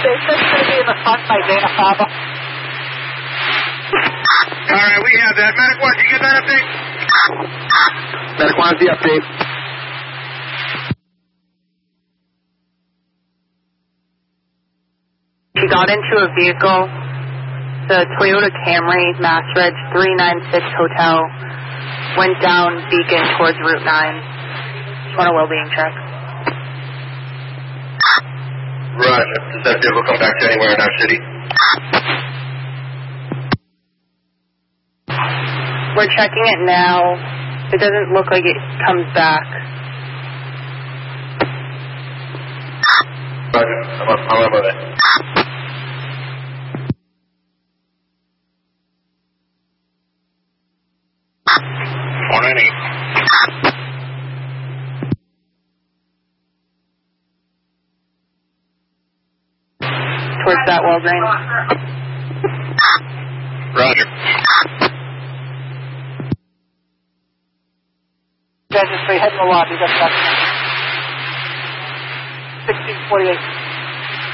They said it's going to be in the front by Dana Faba. All right, we have that. Medic 1, did you get that update? Medic 1 has the update. She got into a vehicle, the Toyota Camry, Mass Reg 396 Hotel, went down Beacon towards Route 9. Just want a well-being check. Roger. Does that vehicle come back to anywhere in our city? We're checking it now. It doesn't look like it comes back. Roger. I'm on my way. Towards that Walgreens. Roger. Registry, head in the lobby, that's 1648.